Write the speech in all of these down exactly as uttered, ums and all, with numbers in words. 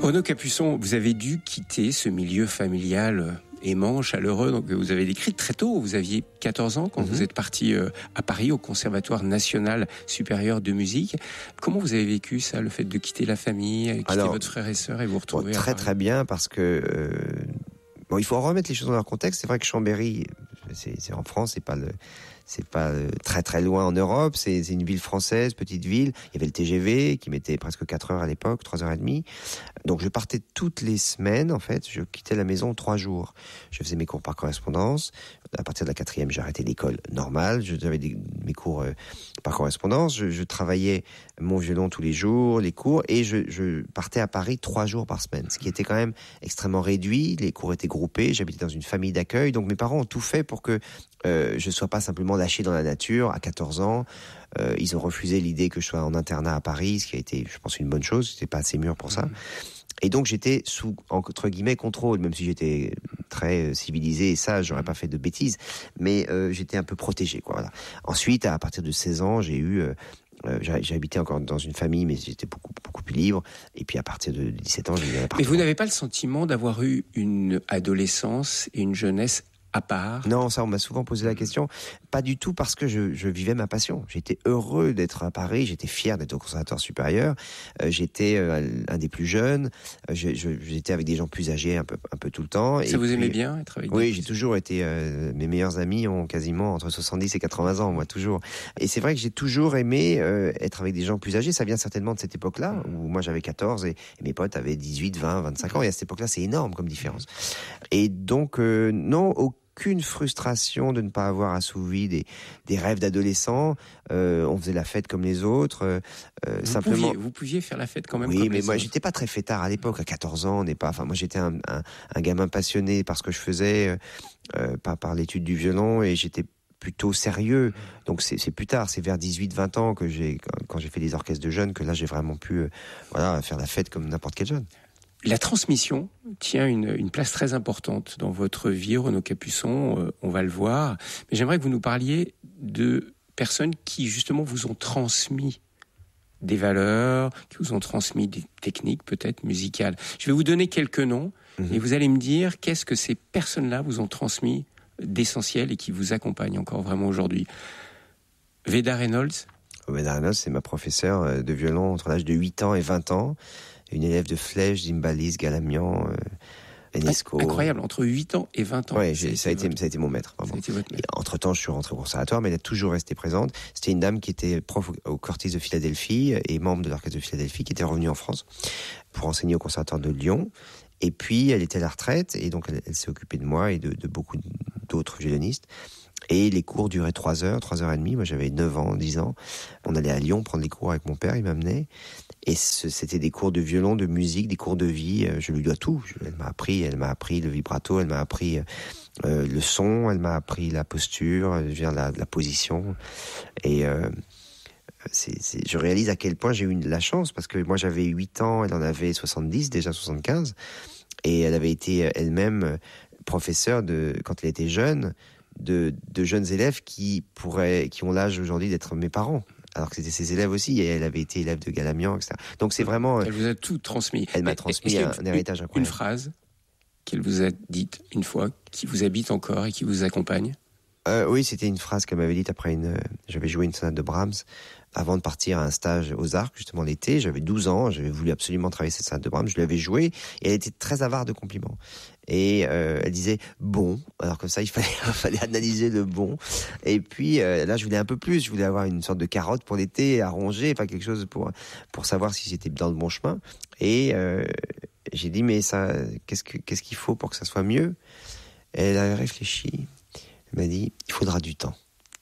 Renaud Capuçon, vous avez dû quitter ce milieu familial aimant, chaleureux, donc vous avez décrit très tôt. Vous aviez quatorze ans quand mm-hmm. vous êtes parti à Paris au Conservatoire national supérieur de musique. Comment vous avez vécu ça, le fait de quitter la famille, quitter Alors, votre frère et sœur et vous retrouver bon, très à Paris? Très bien, parce que euh, bon, il faut remettre les choses dans leur contexte. C'est vrai que Chambéry, c'est, c'est en France, c'est pas le c'est pas très très loin en Europe, c'est, c'est une ville française, petite ville. Il y avait le T G V qui mettait presque quatre heures à l'époque, trois heures et demie. Donc je partais toutes les semaines, en fait, je quittais la maison trois jours. Je faisais mes cours par correspondance. À partir de la quatrième, j'ai arrêté l'école normale. Je avais des, mes cours euh, par correspondance. Je, je travaillais mon violon tous les jours, les cours, et je, je partais à Paris trois jours par semaine, ce qui était quand même extrêmement réduit. Les cours étaient groupés. J'habitais dans une famille d'accueil, donc mes parents ont tout fait pour que euh, je sois pas simplement lâché dans la nature à quatorze ans. Euh, ils ont refusé l'idée que je sois en internat à Paris, ce qui a été, je pense, une bonne chose. J'étais pas assez mûr pour ça. Mmh. Et donc j'étais sous, entre guillemets, contrôle, même si j'étais très civilisé et sage, j'aurais pas fait de bêtises, mais euh, j'étais un peu protégé, quoi. Voilà. Ensuite, à partir de seize ans, j'ai eu, euh, j'ai, j'ai habité encore dans une famille, mais j'étais beaucoup beaucoup plus libre. Et puis à partir de dix-sept ans, j'ai eu un appartement. Mais vous n'avez pas le sentiment d'avoir eu une adolescence et une jeunesse à part? Non, ça, on m'a souvent posé la question. Pas du tout, parce que je, je vivais ma passion. J'étais heureux d'être à Paris, j'étais fier d'être au Conservatoire supérieur, euh, j'étais euh, un des plus jeunes, euh, je, je, j'étais avec des gens plus âgés un peu, un peu tout le temps. Ça et vous puis, aimez bien, être avec des Oui, j'ai toujours été, euh, mes meilleurs amis ont quasiment entre soixante-dix et quatre-vingts ans, moi, toujours. Et c'est vrai que j'ai toujours aimé euh, être avec des gens plus âgés. Ça vient certainement de cette époque-là, où moi j'avais quatorze et, et mes potes avaient dix-huit, vingt, vingt-cinq ans. Et à cette époque-là, c'est énorme comme différence. Et donc, euh, non, au qu'une frustration de ne pas avoir assouvi des, des rêves d'adolescents. Euh, on faisait la fête comme les autres. Euh, vous simplement. Pouviez, vous pouviez faire la fête quand même. Oui, comme mais les moi autres. j'étais pas très fêtard à l'époque. À quatorze ans, on n'est pas. Enfin, moi j'étais un, un, un gamin passionné par ce que je faisais, euh, par par l'étude du violon, et j'étais plutôt sérieux. Donc c'est, c'est plus tard, c'est vers dix-huit vingt ans que j'ai, quand j'ai fait des orchestres de jeunes, que là j'ai vraiment pu, euh, voilà, faire la fête comme n'importe quel jeune. La transmission tient une, une place très importante dans votre vie, Renaud Capuçon, euh, on va le voir. Mais j'aimerais que vous nous parliez de personnes qui, justement, vous ont transmis des valeurs, qui vous ont transmis des techniques, peut-être, musicales. Je vais vous donner quelques noms, mmh. et vous allez me dire qu'est-ce que ces personnes-là vous ont transmis d'essentiel et qui vous accompagnent encore vraiment aujourd'hui. Veda Reynolds. Veda Reynolds, c'est ma professeure de violon entre l'âge de huit ans et vingt ans. Une élève de Flèche, Zimbalist, Galamian, euh, Enesco. Incroyable, entre huit ans et vingt ans. Ouais, j'ai, ça, a été, votre... ça a été mon maître. Ça a été votre maître. Entre temps, je suis rentré au conservatoire, mais elle a toujours resté présente. C'était une dame qui était prof au Curtis de Philadelphie et membre de l'orchestre de Philadelphie, qui était revenue en France pour enseigner au conservatoire de Lyon. Et puis, elle était à la retraite, et donc elle, elle s'est occupée de moi et de, de beaucoup d'autres violonistes. Et les cours duraient trois heures, trois heures et demie. Moi, j'avais neuf ans, dix ans. On allait à Lyon prendre les cours avec mon père, il m'amenait. Et ce, c'était des cours de violon, de musique, des cours de vie. Je lui dois tout. Elle m'a appris, elle m'a appris le vibrato, elle m'a appris euh, le son, elle m'a appris la posture, je veux dire, la, la position. Et euh, c'est, c'est, je réalise à quel point j'ai eu la chance, parce que moi, j'avais huit ans, elle en avait soixante-dix, déjà soixante-quinze. Et elle avait été elle-même professeure de, quand elle était jeune, de, de jeunes élèves qui pourraient, qui ont l'âge aujourd'hui d'être mes parents. Alors que c'était ses élèves aussi, et elle avait été élève de Galamian, et cetera. Donc c'est vraiment... Elle vous a tout transmis. Elle m'a transmis un, un héritage incroyable. Une phrase qu'elle vous a dite une fois, qui vous habite encore et qui vous accompagne? euh, Oui, c'était une phrase qu'elle m'avait dite après une... J'avais joué une sonate de Brahms avant de partir à un stage aux Arcs, justement l'été. J'avais douze ans, j'avais voulu absolument travailler cette sonate de Brahms. Je l'avais jouée, et elle était très avare de compliments. Et euh, elle disait bon, alors comme ça il fallait il fallait analyser le bon. Et puis euh, là je voulais un peu plus, je voulais avoir une sorte de carotte pour l'été à ronger, enfin quelque chose pour pour savoir si j'étais dans le bon chemin. Et euh, j'ai dit mais ça, qu'est-ce que qu'est-ce qu'il faut pour que ça soit mieux? Et elle a réfléchi, elle m'a dit il faudra du temps.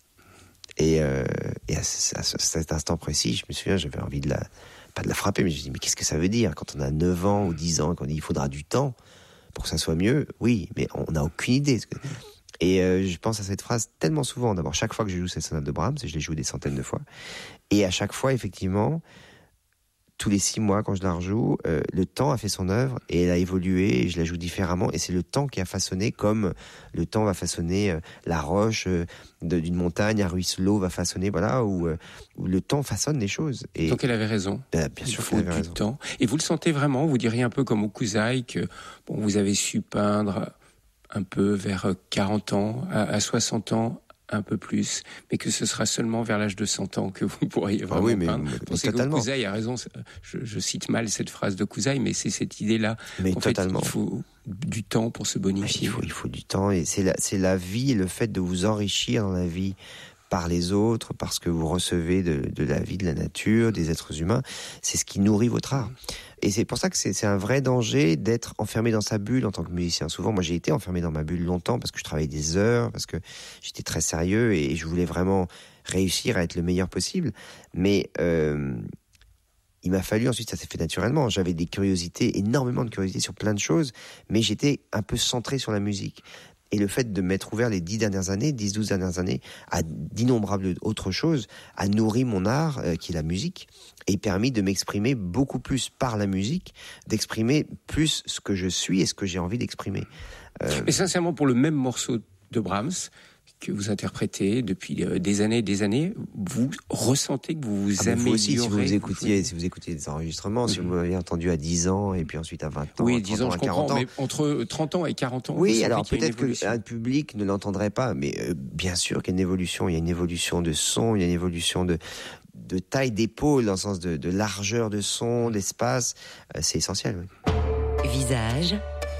Et, euh, et à, ce, à cet instant précis, je me souviens, j'avais envie de la pas de la frapper, mais je me dis mais qu'est-ce que ça veut dire quand on a neuf ans ou dix ans, qu'on dit il faudra du temps pour que ça soit mieux? Oui, mais on n'a aucune idée. Et euh, je pense à cette phrase tellement souvent. D'abord, chaque fois que je joue cette sonate de Brahms, et je l'ai joué des centaines de fois, et à chaque fois, effectivement, tous les six mois quand je la rejoue, euh, le temps a fait son œuvre et elle a évolué et je la joue différemment et c'est le temps qui a façonné comme le temps va façonner euh, la roche euh, de, d'une montagne, un ruisseau va façonner, voilà, où, euh, où le temps façonne les choses. Et donc elle avait raison. Ben, bien sûr Il faut qu'elle avait du raison. temps. Et vous le sentez vraiment, vous diriez un peu comme Hokusai que bon, vous avez su peindre un peu vers quarante ans, à, à soixante ans, un peu plus, mais que ce sera seulement vers l'âge de cent ans que vous pourriez vraiment ah oui, mais, peindre. mais, Pensez mais totalement. Hokusai a raison, je, je cite mal cette phrase de Hokusai, mais c'est cette idée-là. Mais en totalement. fait, il faut du temps pour se bonifier. Il faut, il faut du temps et c'est la, c'est la vie, le fait de vous enrichir dans la vie par les autres, parce que vous recevez de, de la vie, de la nature, des êtres humains, c'est ce qui nourrit votre art. Et c'est pour ça que c'est, c'est un vrai danger d'être enfermé dans sa bulle en tant que musicien. Souvent, moi j'ai été enfermé dans ma bulle longtemps parce que je travaillais des heures, parce que j'étais très sérieux et je voulais vraiment réussir à être le meilleur possible. Mais euh, il m'a fallu, ensuite ça s'est fait naturellement, j'avais des curiosités, énormément de curiosités sur plein de choses, mais j'étais un peu centré sur la musique. Et le fait de m'être ouvert les dix dernières années, dix, douze dernières années, à d'innombrables autres choses, a nourri mon art, euh, qui est la musique, et permis de m'exprimer beaucoup plus par la musique, d'exprimer plus ce que je suis et ce que j'ai envie d'exprimer. Euh... Mais sincèrement, pour le même morceau de Brahms, que vous interprétez depuis des années et des années, vous ressentez que vous vous ah améliorez. Vous aussi, si vous écoutiez, si vous écoutiez des enregistrements, mm-hmm. si vous m'aviez entendu à dix ans et puis ensuite à vingt ans, oui, à trente dix ans, ans, je à quarante comprends, ans. Mais entre trente ans et quarante ans, oui, alors peut-être qu'un public ne l'entendrait pas, mais euh, bien sûr qu'il y a une évolution. Il y a une évolution de son, il y a une évolution de de taille d'épaule, dans le sens de, de largeur de son, d'espace. Euh, c'est essentiel. Oui. Visage,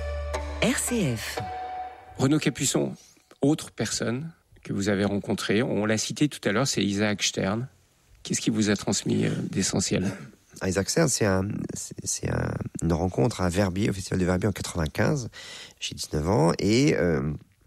R C F. Renaud Capuçon, autre personne que vous avez rencontré, on l'a cité tout à l'heure, c'est Isaac Stern. Qu'est-ce qui vous a transmis euh, d'essentiel ? Isaac Stern, c'est, un, c'est, c'est un, une rencontre à Verbier, au Festival de Verbier en quatre-vingt-quinze. J'ai dix-neuf ans et euh,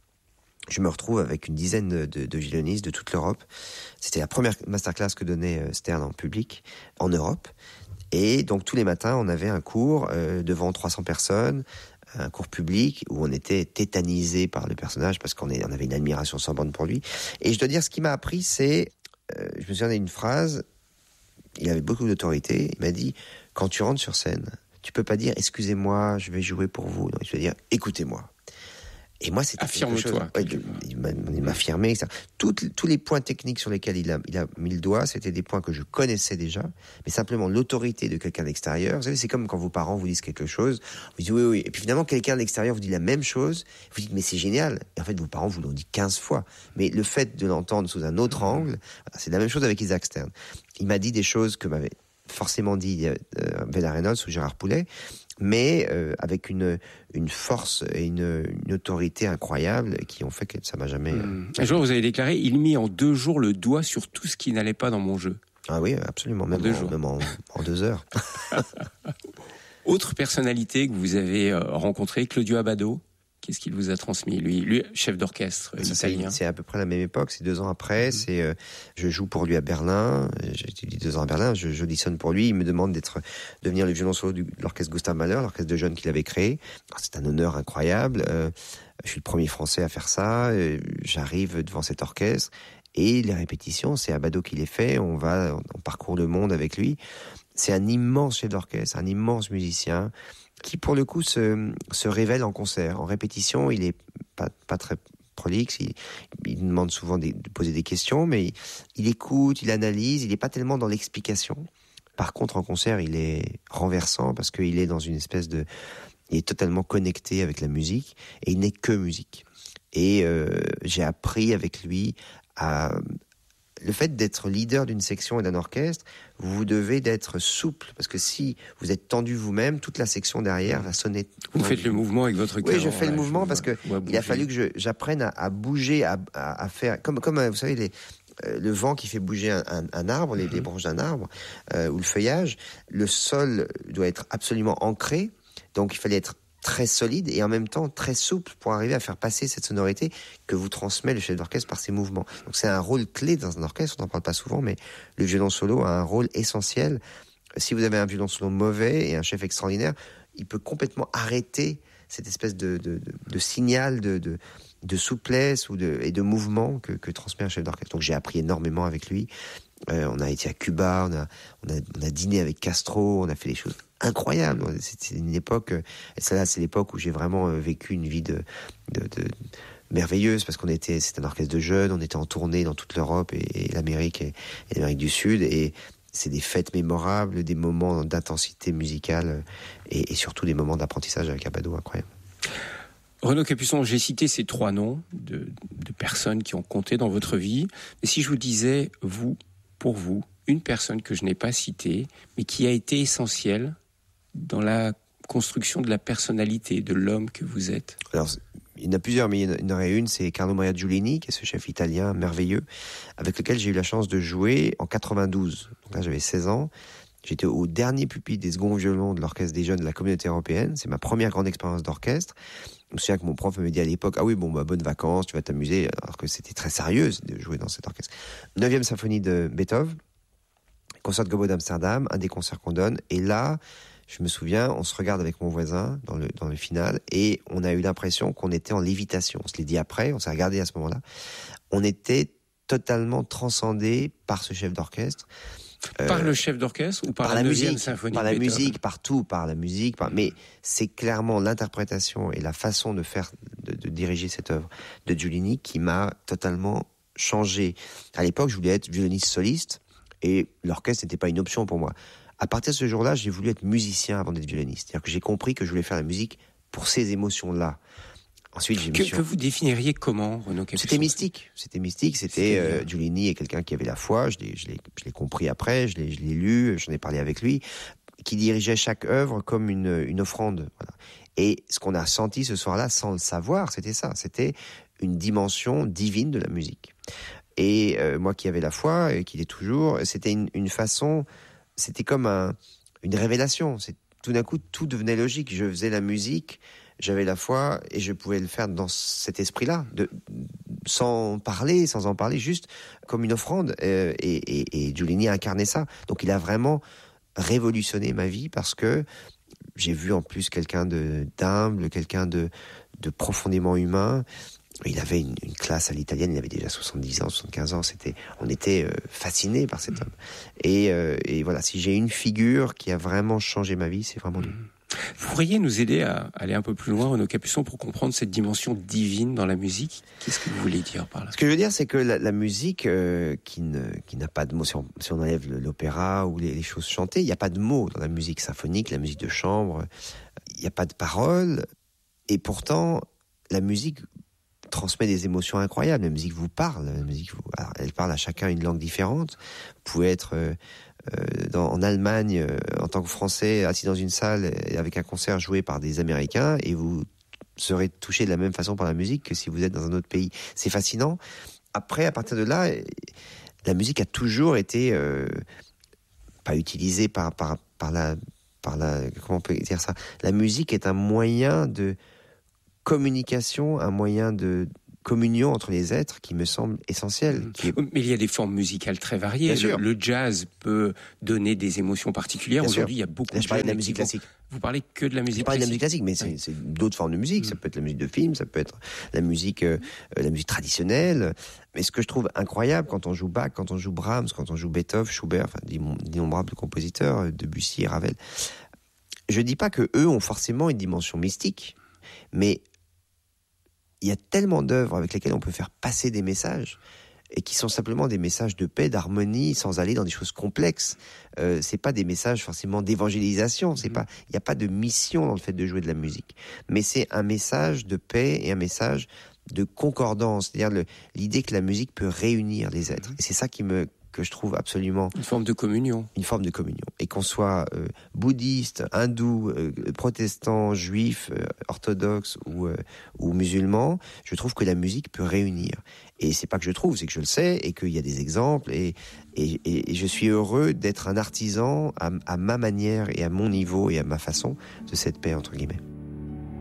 je me retrouve avec une dizaine de, de, de violonistes de toute l'Europe. C'était la première masterclass que donnait Stern en public en Europe. Et donc tous les matins, on avait un cours euh, devant trois cents personnes, un cours public où on était tétanisé par le personnage parce qu'on est, on avait une admiration sans borne pour lui. Et je dois dire, ce qui m'a appris, c'est, euh, je me souviens d'une phrase, il avait beaucoup d'autorité, il m'a dit, quand tu rentres sur scène, tu peux pas dire, excusez-moi, je vais jouer pour vous. Non, tu vas dire, écoutez-moi. Et moi, c'était affirme-toi. quelque chose. Ouais, il, m'a, il m'a affirmé, et cetera. Toutes, tous les points techniques sur lesquels il a, il a mis le doigt, c'était des points que je connaissais déjà, mais simplement l'autorité de quelqu'un d'extérieur. Vous savez, c'est comme quand vos parents vous disent quelque chose, vous dites oui, oui, et puis finalement, quelqu'un d'extérieur vous dit la même chose, vous dites mais c'est génial. Et en fait, vos parents vous l'ont dit quinze fois. Mais le fait de l'entendre sous un autre angle, c'est la même chose avec Isaac Stern. Il m'a dit des choses que m'avait forcément dit euh, Bella Reynolds ou Gérard Poulet, mais euh, avec une, une force et une, une autorité incroyable qui ont fait que ça m'a jamais... Mmh. Un jour, vous avez déclaré, il mit en deux jours le doigt sur tout ce qui n'allait pas dans mon jeu. Ah oui, absolument, même en, deux en, même en, en deux heures. Autre personnalité que vous avez euh, rencontrée, Claudio Abbado. Qu'est-ce qu'il vous a transmis, lui, lui chef d'orchestre ça, italien. C'est, c'est à peu près la même époque, c'est deux ans après. Mmh. C'est, euh, je joue pour lui à Berlin. J'ai étudié deux ans à Berlin. Je, j'auditionne pour lui. Il me demande d'être, de devenir le violon solo de l'orchestre Gustav Mahler, l'orchestre de jeunes qu'il avait créé. Alors, c'est un honneur incroyable. Euh, je suis le premier Français à faire ça. Euh, j'arrive devant cet orchestre et les répétitions, c'est Abbado qui les fait. On va, on parcourt le monde avec lui. C'est un immense chef d'orchestre, un immense musicien, qui pour le coup se, se révèle en concert. En répétition, il est pas, pas très prolixe, il, il demande souvent des, de poser des questions, mais il, il écoute, il analyse, il n'est pas tellement dans l'explication. Par contre, en concert, il est renversant parce qu'il est dans une espèce de... Il est totalement connecté avec la musique et il n'est que musique. Et euh, j'ai appris avec lui à... Le fait d'être leader d'une section et d'un orchestre, vous devez d'être souple, parce que si vous êtes tendu vous-même, toute la section derrière va sonner. Vous faites le mouvement avec votre cœur. Oui, je fais ouais, le mouvement parce que il a fallu que je, j'apprenne à, à bouger, à, à, à faire, comme, comme vous savez, les, euh, le vent qui fait bouger un, un, un arbre, les, les branches d'un arbre, euh, ou le feuillage. Le sol doit être absolument ancré, donc il fallait être très solide et en même temps très souple pour arriver à faire passer cette sonorité que vous transmet le chef d'orchestre par ses mouvements. Donc c'est un rôle clé dans un orchestre, on n'en parle pas souvent, mais le violon solo a un rôle essentiel. Si vous avez un violon solo mauvais et un chef extraordinaire, il peut complètement arrêter cette espèce de, de, de, de signal de, de, de souplesse ou de, et de mouvement que, que transmet un chef d'orchestre. Donc j'ai appris énormément avec lui. Euh, on a été à Cuba, on a, on a, on a dîné avec Castro, on a fait des choses incroyables. C'est une époque, et celle-là, c'est l'époque où j'ai vraiment vécu une vie de, de, de merveilleuse, parce qu'on était, c'était un orchestre de jeunes, on était en tournée dans toute l'Europe et, et l'Amérique et, et l'Amérique du Sud, et c'est des fêtes mémorables, des moments d'intensité musicale et, et surtout des moments d'apprentissage avec Abbado incroyables. Renaud Capuçon, j'ai cité ces trois noms de, de personnes qui ont compté dans votre vie, mais si je vous disais, vous, pour vous, une personne que je n'ai pas citée, mais qui a été essentielle dans la construction de la personnalité de l'homme que vous êtes. Alors, il y en a plusieurs, mais il y en aurait une, c'est Carlo Maria Giulini, qui est ce chef italien merveilleux, avec lequel j'ai eu la chance de jouer en quatre-vingt-douze. Donc là, j'avais seize ans. J'étais au dernier pupitre des seconds violons de l'orchestre des jeunes de la communauté européenne. C'est ma première grande expérience d'orchestre. Je me souviens que mon prof me dit à l'époque, ah oui, bon, bah, bonnes vacances, tu vas t'amuser, alors que c'était très sérieux de jouer dans cet orchestre. Neuvième symphonie de Beethoven, concert de Gobbo d'Amsterdam, un des concerts qu'on donne. Et là, je me souviens, on se regarde avec mon voisin dans le, dans le final, et on a eu l'impression qu'on était en lévitation. On se l'est dit après, on s'est regardé à ce moment-là. On était totalement transcendé par ce chef d'orchestre. Par euh, le chef d'orchestre ou par, par la, la neuvième symphonie Par la Beethoven. musique, partout, par la musique. Par... Mais c'est clairement l'interprétation et la façon de faire, de, de diriger cette œuvre de Giulini qui m'a totalement changé. À l'époque, je voulais être violoniste soliste et l'orchestre n'était pas une option pour moi. À partir de ce jour-là, j'ai voulu être musicien avant d'être violoniste. C'est-à-dire que j'ai compris que je voulais faire la musique pour ces émotions-là. Ensuite, j'ai que, que vous définiriez comment, Renaud Capuçon ? C'était mystique. C'était mystique. C'était euh, Giulini est quelqu'un qui avait la foi. Je l'ai, je l'ai, je l'ai compris après. Je l'ai, je l'ai lu. J'en ai parlé avec lui. Qui dirigeait chaque œuvre comme une, une offrande. Voilà. Et ce qu'on a senti ce soir-là, sans le savoir, c'était ça. C'était une dimension divine de la musique. Et euh, moi qui avais la foi et qui l'ai toujours, c'était une, une façon. C'était comme un, une révélation. C'est, tout d'un coup, tout devenait logique. Je faisais la musique. J'avais la foi et je pouvais le faire dans cet esprit-là, de, sans parler, sans en parler, juste comme une offrande. Euh, et, et, et Giulini a incarné ça. Donc il a vraiment révolutionné ma vie parce que j'ai vu en plus quelqu'un de d'humble, quelqu'un de, de profondément humain. Il avait une, une classe à l'italienne, il avait déjà soixante-dix ans, soixante-quinze ans. C'était, on était euh, fascinés par cet homme. Et, euh, et voilà, si j'ai une figure qui a vraiment changé ma vie, c'est vraiment lui. Vous pourriez nous aider à aller un peu plus loin, Renaud Capuçon, pour comprendre cette dimension divine dans la musique. Qu'est-ce que vous voulez dire par là ? Ce que je veux dire, c'est que la, la musique euh, qui, ne, qui n'a pas de mots, si on, si on enlève l'opéra ou les, les choses chantées, il n'y a pas de mots dans la musique symphonique, la musique de chambre, il n'y a pas de paroles. Et pourtant, la musique transmet des émotions incroyables. La musique vous parle. La musique vous, alors, elle parle à chacun une langue différente. Vous pouvez être... Euh, Euh, dans, en Allemagne, euh, en tant que Français, assis dans une salle euh, avec un concert joué par des Américains, et vous serez touché de la même façon par la musique que si vous êtes dans un autre pays. C'est fascinant. Après, à partir de là, la musique a toujours été euh, pas utilisée par par par la par la comment on peut dire ça. La musique est un moyen de communication, un moyen de communion entre les êtres qui me semble essentielle. Qui est... Mais il y a des formes musicales très variées. Le, le jazz peut donner des émotions particulières. Bien Aujourd'hui, sûr. Il y a beaucoup Là, de je parlais de la musique classique. Vous parlez que de la musique je parlais classique. de la musique classique, mais c'est, oui. c'est d'autres formes de musique. Mmh. Ça peut être la musique de film, ça peut être la musique, euh, la musique traditionnelle. Mais ce que je trouve incroyable quand on joue Bach, quand on joue Brahms, quand on joue Beethoven, Schubert, enfin d'innombrables compositeurs, Debussy et Ravel. Je dis pas que eux ont forcément une dimension mystique, mais il y a tellement d'œuvres avec lesquelles on peut faire passer des messages et qui sont simplement des messages de paix, d'harmonie, sans aller dans des choses complexes. Euh, c'est pas des messages forcément d'évangélisation. C'est pas, il n'y a pas de mission dans le fait de jouer de la musique, mais c'est un message de paix et un message de concordance, c'est-à-dire le, l'idée que la musique peut réunir les êtres. Et c'est ça qui me que je trouve absolument... Une forme de communion. Une forme de communion. Et qu'on soit euh, bouddhiste, hindou, euh, protestant, juif, euh, orthodoxe ou, euh, ou musulman, je trouve que la musique peut réunir. Et c'est pas que je trouve, c'est que je le sais et qu'il y a des exemples. Et, et, et, et je suis heureux d'être un artisan à, à ma manière et à mon niveau et à ma façon de cette paix, entre guillemets.